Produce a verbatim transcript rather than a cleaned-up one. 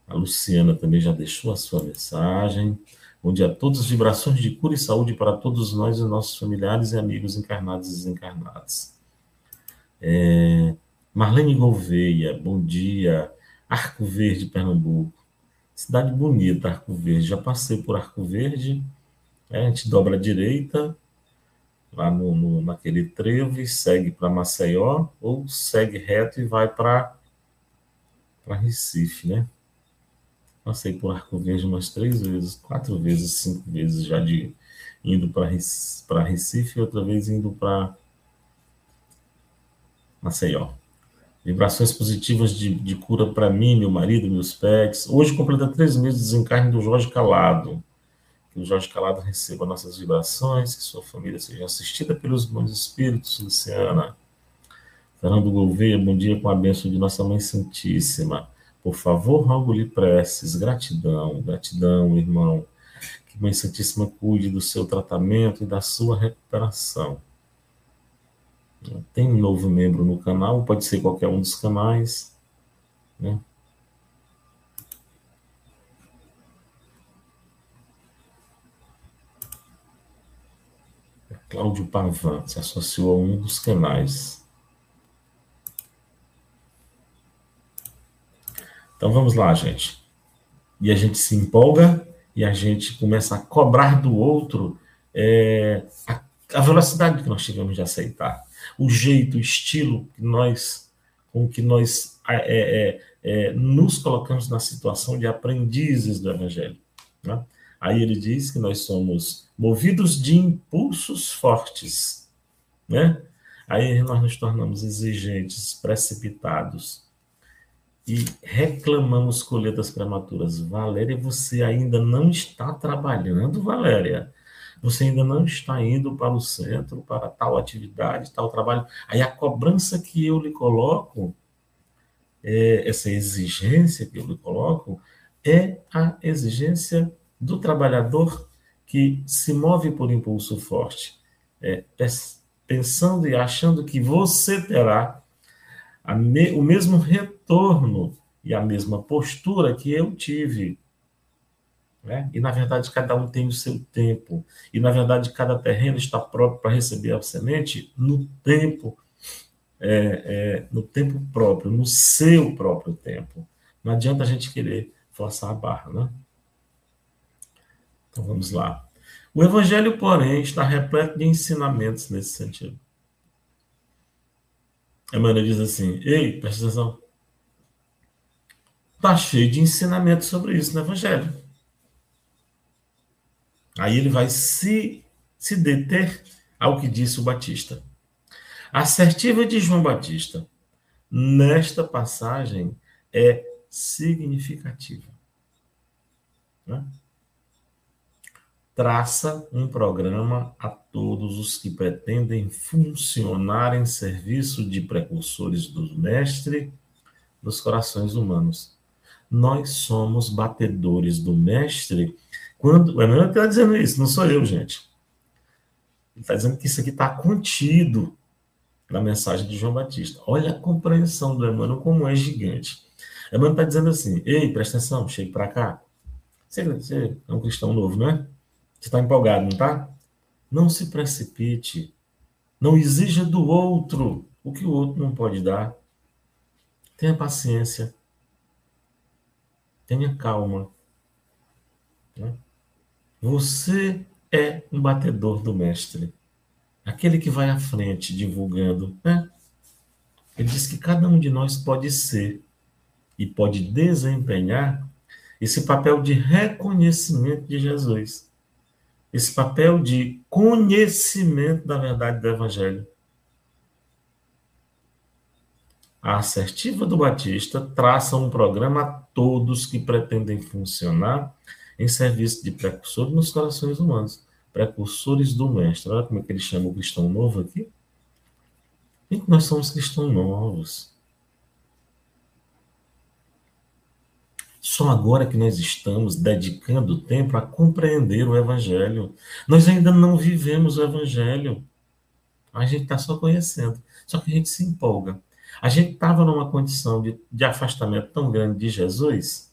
A Luciana também já deixou a sua mensagem. Bom dia a todos, vibrações de cura e saúde para todos nós e nossos familiares e amigos encarnados e desencarnados. É, Marlene Gouveia, bom dia. Arco Verde, Pernambuco. Cidade bonita, Arco Verde. Já passei por Arco Verde. É, a gente dobra à direita, lá no, no, naquele trevo, e segue para Maceió, ou segue reto e vai para Recife, né? Passei por Arco Verde umas três vezes, quatro vezes, cinco vezes já de indo para Recife e outra vez indo para Maceió. Vibrações positivas de, de cura para mim, meu marido, meus pets. Hoje completa três meses de desencarne do Jorge Calado. Que o Jorge Calado receba nossas vibrações, que sua família seja assistida pelos bons espíritos, Luciana. Fernando Gouveia, bom dia com a bênção de Nossa Mãe Santíssima. Por favor, rogo-lhe preces, gratidão, gratidão, irmão. Que Mãe Santíssima cuide do seu tratamento e da sua recuperação. Tem um novo membro no canal, pode ser qualquer um dos canais, né? Cláudio Pavan se associou a um dos canais. Então vamos lá, gente. E a gente se empolga e a gente começa a cobrar do outro é, a, a velocidade que nós tivemos de aceitar, o jeito, o estilo que nós, com que nós é, é, é, nos colocamos na situação de aprendizes do Evangelho, né? Aí ele diz que nós somos movidos de impulsos fortes, né? Aí nós nos tornamos exigentes, precipitados, e reclamamos colheitas prematuras. Valéria, você ainda não está trabalhando, Valéria. Você ainda não está indo para o centro, para tal atividade, tal trabalho. Aí a cobrança que eu lhe coloco, é, essa exigência que eu lhe coloco, é a exigência do trabalhador que se move por impulso forte, é, pensando e achando que você terá me, o mesmo retorno e a mesma postura que eu tive. Né? E, na verdade, cada um tem o seu tempo. E, na verdade, cada terreno está próprio para receber a semente no tempo, é, é, no tempo próprio, no seu próprio tempo. Não adianta a gente querer forçar a barra, né? Então, vamos lá. O Evangelho, porém, está repleto de ensinamentos nesse sentido. Emmanuel diz assim, ei, presta atenção, está cheio de ensinamentos sobre isso no Evangelho. Aí ele vai se, se deter ao que disse o Batista. A assertiva de João Batista, nesta passagem, é significativa. Né? Traça um programa a todos os que pretendem funcionar em serviço de precursores do Mestre nos corações humanos. Nós somos batedores do Mestre. Quando, o Emmanuel está dizendo isso, não sou eu, gente. Ele está dizendo que isso aqui está contido na mensagem de João Batista. Olha a compreensão do Emmanuel como é gigante. Emmanuel está dizendo assim, ei, presta atenção, chegue para cá. Você, você é um cristão novo, não é? Você está empolgado, não está? Não se precipite. Não exija do outro o que o outro não pode dar. Tenha paciência. Tenha calma. Né? Você é um batedor do Mestre. Aquele que vai à frente divulgando. Né? Ele diz que cada um de nós pode ser e pode desempenhar esse papel de reconhecimento de Jesus. Esse papel de conhecimento da verdade do Evangelho. A assertiva do Batista traça um programa a todos que pretendem funcionar em serviço de precursores nos corações humanos. Precursores do Mestre. Olha como é que ele chama o cristão novo aqui. E nós somos cristãos novos. Só agora que nós estamos dedicando tempo a compreender o Evangelho. Nós ainda não vivemos o Evangelho. A gente está só conhecendo. Só que a gente se empolga. A gente estava numa condição de, de afastamento tão grande de Jesus,